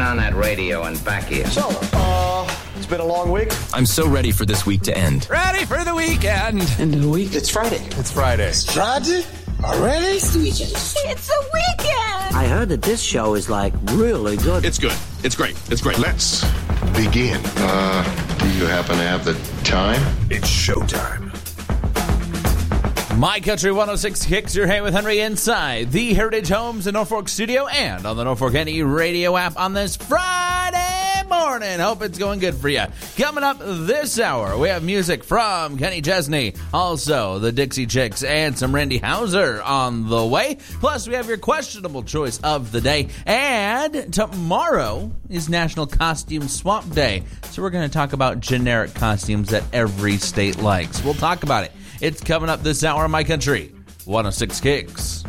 on that radio and back here. So, it's been a long week. I'm so ready for this week to end. Ready for the weekend. End of the week. It's Friday. It's Friday. It's Friday? Already? It's the weekend. I heard that this show is, like, really good. It's good. It's great. It's great. Let's begin. Do you happen to have the time? It's showtime. My Country 106 kicks your hay with Henry inside the Heritage Homes in Norfolk studio and on the Norfolk NE radio app on this Friday morning. Hope it's going good for you. Coming up this hour, we have music from Kenny Chesney, also the Dixie Chicks, and some Randy Houser on the way. Plus, we have your questionable choice of the day. And tomorrow is National Costume Swap Day. So we're going to talk about generic costumes that every state likes. We'll talk about it. It's coming up this hour on My Country 106 Kicks.